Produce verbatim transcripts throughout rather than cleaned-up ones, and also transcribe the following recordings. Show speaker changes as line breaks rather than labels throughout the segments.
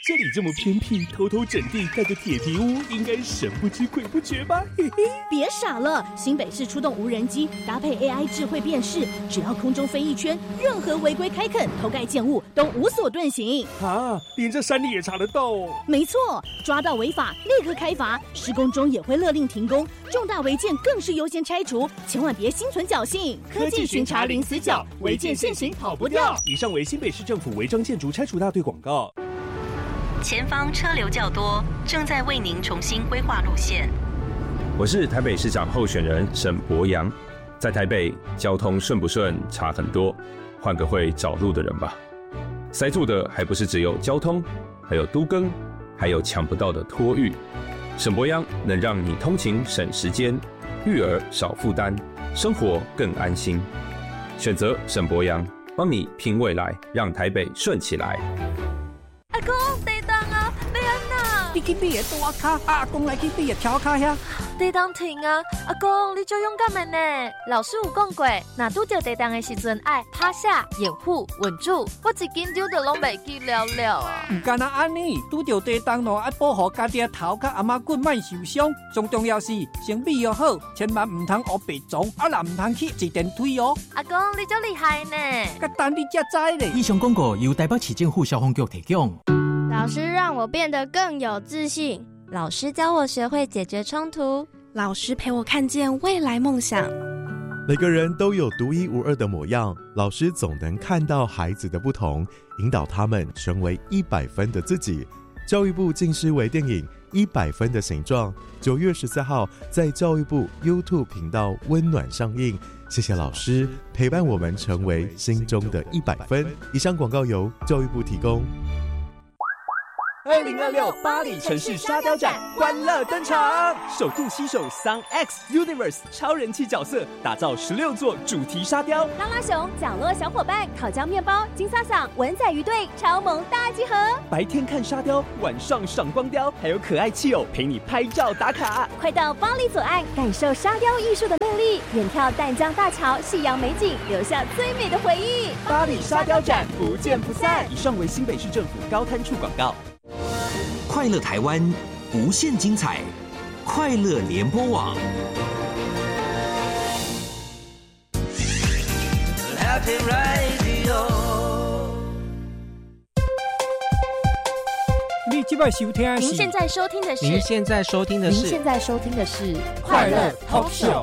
这里这么偏僻，偷偷整地盖个铁皮屋，应该神不知鬼不觉吧？嘿嘿，
别傻了，新北市出动无人机，搭配 A I 智慧辨识，只要空中飞一圈，任何违规开垦、偷盖建物都无所遁形。
啊，连这山里也查得到哦？
没错，抓到违法立刻开罚，施工中也会勒令停工，重大违建更是优先拆除，千万别心存侥幸。科技巡查零死角，违建现行跑不掉。
以上为新北市政府违章建筑拆除大队广告。
前方车流较多，正在为您重新规划路线。
我是台北市长候选人沈伯洋，在台北交通顺不顺差很多，换个会找路的人吧。塞住的还不是只有交通，还有都更，还有抢不到的托育。沈伯洋能让你通勤省时间，育儿少负担，生活更安心。选择沈伯洋，帮你拼未来，让台北顺起来。
阿公，地动啊！你安那？
你去你的大卡，阿公来去你的条卡遐。
地动停啊！阿公，你最勇敢的呢。老师有讲过，若拄着地动的时阵，爱趴下、掩护、稳住。我一紧张就拢袂记了了啊！
唔干那安尼，拄着地动咯，爱保护家己的头甲阿妈骨莫受伤。最重要是先备约好，千万唔通学白撞，啊啦唔通去坐电梯哦。
阿公，你真厉害呢！
甲等你才知咧。
以上广告由台北市政府消防局提供。
老师让我变得更有自信，
老师教我学会解决冲突，
老师陪我看见未来梦想。
每个人都有独一无二的模样，老师总能看到孩子的不同，引导他们成为一百分的自己。教育部近视微电影《一百分的形状》九月十四号在教育部 YouTube 频道温暖上映。谢谢老师陪伴我们成为心中的一百分。以上广告由教育部提供。
二零二六巴黎城市沙雕展欢乐登场，首度携手 Sun X Universe 超人气角色，打造十六座主题沙雕。
拉拉熊、角落小伙伴、烤焦面包、金萨桑、文仔鱼队超萌大集合。
白天看沙雕，晚上赏光雕，还有可爱气偶陪你拍照打卡。
快到巴黎左岸，感受沙雕艺术的魅力，远眺淡江大桥、夕阳美景，留下最美的回忆。
巴黎沙雕展不见不散。以上为新北市政府高滩处广告。
快乐台湾，无限精彩，快乐联播网。
Happy Radio。
你即摆收听的是？
您现在收听的是？
您现在收听的是？
您现在收听的是
快乐 Talk Show。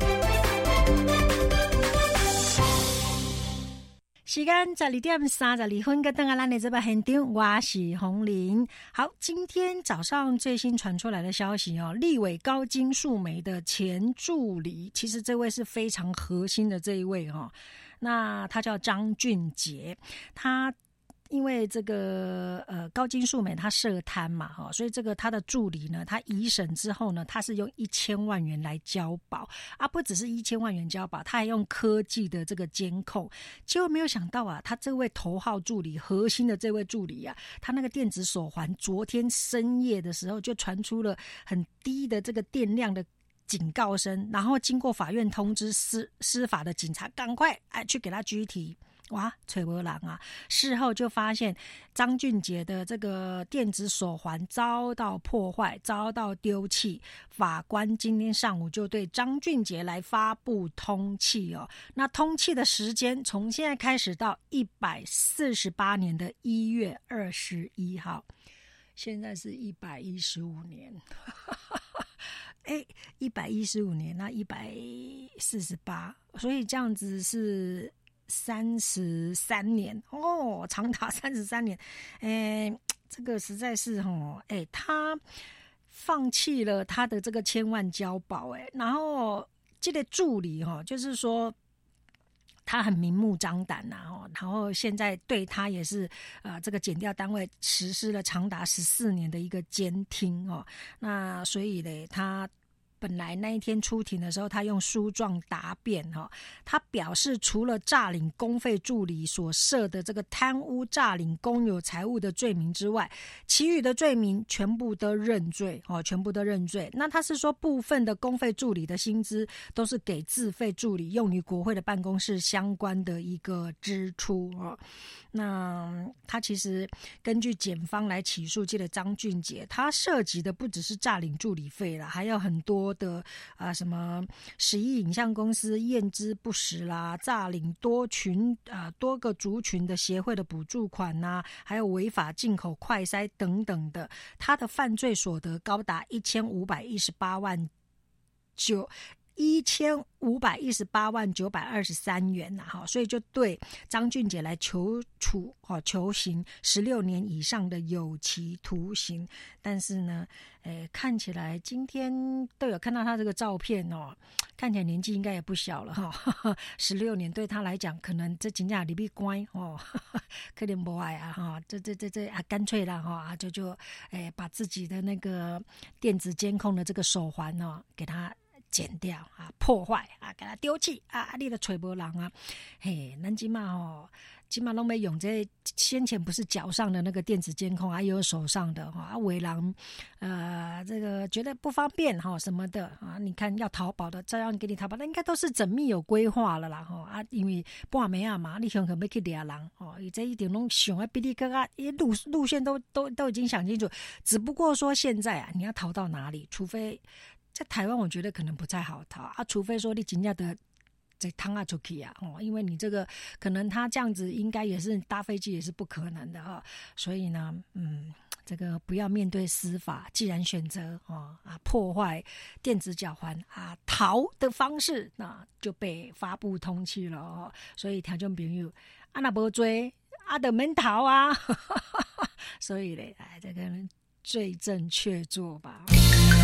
时间十二点三十二分，跟登啊，咱的这边现场，我是洪玲。好，今天早上最新传出来的消息哦，立委高金素梅的前助理，其实这位是非常核心的这一位哦，那他叫张俊杰，他。因为这个呃高金素梅她涉贪嘛哈，所以这个她的助理呢，他一审之后呢，他是用一千万元来交保啊，不只是一千万元交保，他还用科技的这个监控，结果没有想到啊，他这位头号助理，核心的这位助理啊，他那个电子手环，昨天深夜的时候就传出了很低的这个电量的警告声，然后经过法院通知司司法的警察，赶快哎去给他拘提。哇，吹波浪啊！事后就发现张俊杰的这个电子手环遭到破坏，遭到丢弃。法官今天上午就对张俊杰来发布通缉哦。那通缉的时间从现在开始到一百四十八年的一月二十一号，现在是一百一十五年。哎，一百一十五年，那一百四十八，所以这样子是。三十三年哦，长达三十三年，哎，这个实在是哦，哎，他放弃了他的这个千万交保，哎，然后这个助理哈、哦，就是说他很明目张胆呐、啊，然后现在对他也是呃，这个检调单位实施了长达十四年的一个监听哦，那所以呢，他。 本来那一天出庭的时候，他用书状答辩哈，他表示除了诈领公费助理所设的这个贪污诈领公有财物的罪名之外，其余的罪名全部都认罪哦，全部都认罪。那他是说部分的公费助理的薪资都是给自费助理用于国会的办公室相关的一个支出哦。那他其实根据检方来起诉这个张俊杰，他涉及的不只是诈领助理费啦，还有很多的啊、呃、什么十一影像公司验资不实啦，诈领多群啊、呃、多个族群的协会的补助款呐、啊，还有违法进口快筛等等的，他的犯罪所得高达一千五百一十八万九。一千五百一十八万九百二十三元呐、啊，所以就对张俊杰来求处哦求刑十六年以上的有期徒刑。但是呢，诶，看起来今天都有看到他这个照片哦，看起来年纪应该也不小了哈。十六年对他来讲，可能这真正里边乖哦，可能不爱啊哈，这这这这啊，干脆啦哈，啊就就诶把自己的那个电子监控的这个手环哦，给他剪掉啊，破坏啊，给他丢弃啊，你都找不人啊！嘿，咱今嘛吼，今嘛拢没用这先前不是脚上的那个电子监控啊，也有手上的哈啊，为人呃这个觉得不方便哈什么的啊，你看要淘宝的照样给你淘宝，那应该都是缜密有规划了啦哈啊，因为半暝啊嘛，你想可要去抓人哦，伊这一定拢想啊，比你更加路路线都都都已经想清楚，只不过说现在啊，你要逃到哪里，除非。在台湾我觉得可能不太好逃啊，除非说你真正的在趟啊出去啊，哦，因为你这个可能他这样子应该也是搭飞机也是不可能的哈、哦，所以呢，嗯，这个不要面对司法，既然选择哦啊破坏电子脚环啊逃的方式，那就被发布通缉了哦，所以听众朋友啊那无追啊就免逃啊，所以咧，哎，这个罪证确凿吧。